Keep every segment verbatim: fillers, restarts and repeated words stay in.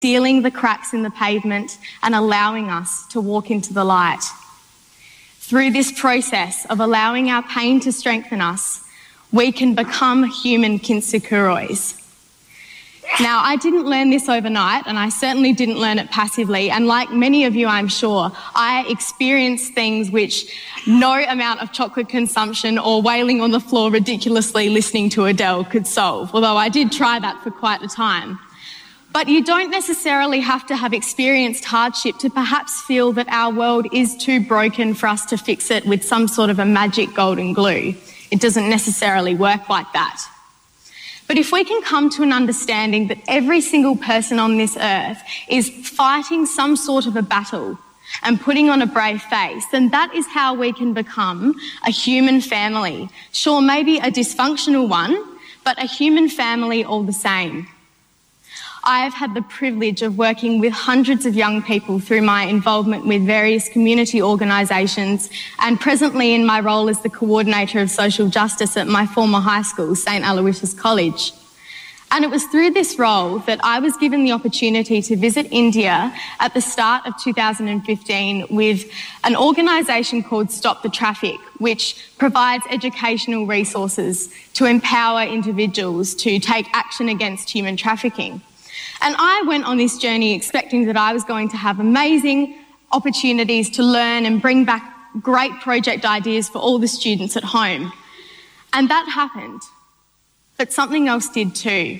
sealing the cracks in the pavement and allowing us to walk into the light. Through this process of allowing our pain to strengthen us, we can become human kintsukurois. Now, I didn't learn this overnight, and I certainly didn't learn it passively, and like many of you, I'm sure, I experienced things which no amount of chocolate consumption or wailing on the floor ridiculously listening to Adele could solve, although I did try that for quite a time. But you don't necessarily have to have experienced hardship to perhaps feel that our world is too broken for us to fix it with some sort of a magic golden glue. It doesn't necessarily work like that. But if we can come to an understanding that every single person on this earth is fighting some sort of a battle and putting on a brave face, then that is how we can become a human family. Sure, maybe a dysfunctional one, but a human family all the same. I have had the privilege of working with hundreds of young people through my involvement with various community organisations, and presently in my role as the coordinator of social justice at my former high school, St Aloysius College. And it was through this role that I was given the opportunity to visit India at the start of two thousand fifteen with an organisation called Stop the Traffic, which provides educational resources to empower individuals to take action against human trafficking. And I went on this journey expecting that I was going to have amazing opportunities to learn and bring back great project ideas for all the students at home. And that happened. But something else did too.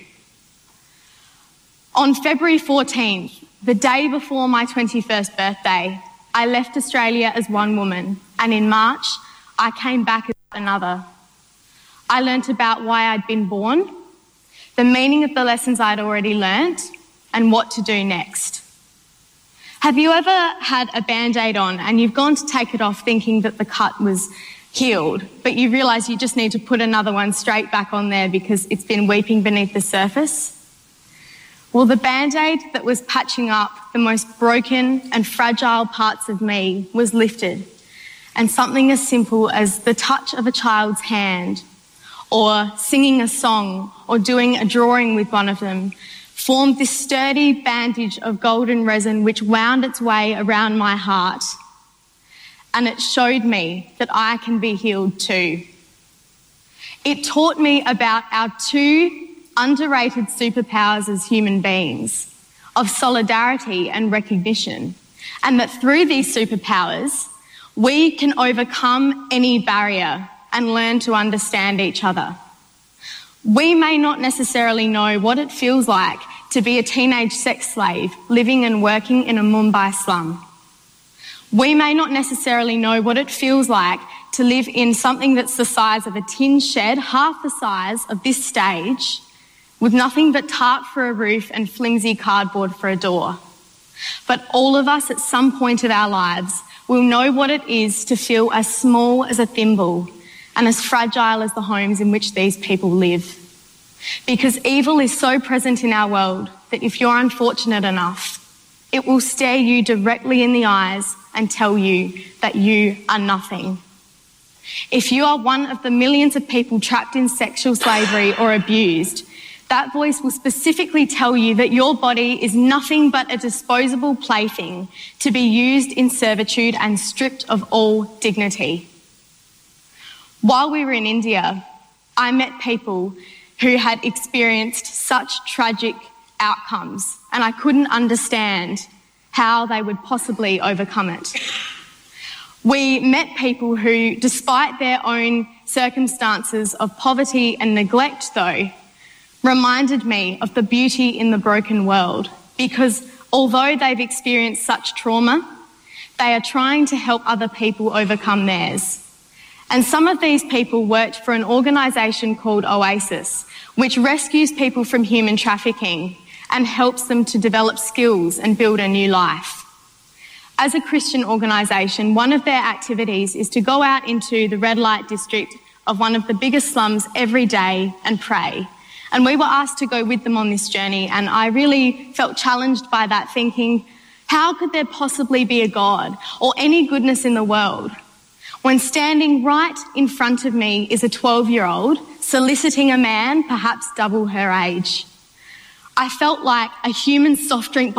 On February fourteenth, the day before my twenty-first birthday, I left Australia as one woman, and in March, I came back as another. I learnt about why I'd been born, the meaning of the lessons I'd already learnt, and what to do next. Have you ever had a Band-Aid on and you've gone to take it off thinking that the cut was healed, but you realise you just need to put another one straight back on there because it's been weeping beneath the surface? Well, the Band-Aid that was patching up the most broken and fragile parts of me was lifted, and something as simple as the touch of a child's hand, or singing a song, or doing a drawing with one of them, formed this sturdy bandage of golden resin which wound its way around my heart. And it showed me that I can be healed too. It taught me about our two underrated superpowers as human beings, of solidarity and recognition, and that through these superpowers, we can overcome any barrier and learn to understand each other. We may not necessarily know what it feels like to be a teenage sex slave living and working in a Mumbai slum. We may not necessarily know what it feels like to live in something that's the size of a tin shed, half the size of this stage, with nothing but tarp for a roof and flimsy cardboard for a door. But all of us at some point of our lives will know what it is to feel as small as a thimble and as fragile as the homes in which these people live. Because evil is so present in our world that if you're unfortunate enough, it will stare you directly in the eyes and tell you that you are nothing. If you are one of the millions of people trapped in sexual slavery or abused, that voice will specifically tell you that your body is nothing but a disposable plaything to be used in servitude and stripped of all dignity. While we were in India, I met people who had experienced such tragic outcomes, and I couldn't understand how they would possibly overcome it. We met people who, despite their own circumstances of poverty and neglect though, reminded me of the beauty in the broken world, because although they've experienced such trauma, they are trying to help other people overcome theirs. And some of these people worked for an organisation called Oasis, which rescues people from human trafficking and helps them to develop skills and build a new life. As a Christian organisation, one of their activities is to go out into the red light district of one of the biggest slums every day and pray. And we were asked to go with them on this journey, and I really felt challenged by that, thinking, how could there possibly be a God or any goodness in the world when standing right in front of me is a twelve-year-old soliciting a man perhaps double her age? I felt like a human soft drink